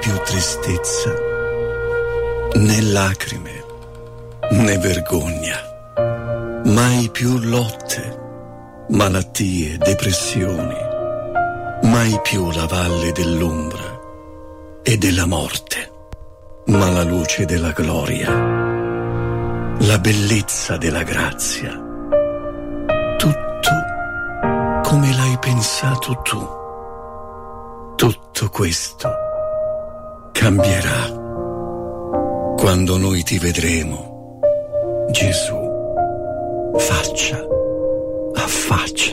più tristezza, né lacrime, né vergogna, mai più lotte, malattie, depressioni, mai più la valle dell'ombra e della morte, ma la luce della gloria, la bellezza della grazia, tutto come l'hai pensato tu. Tutto questo cambierà quando noi ti vedremo, Gesù, faccia a faccia.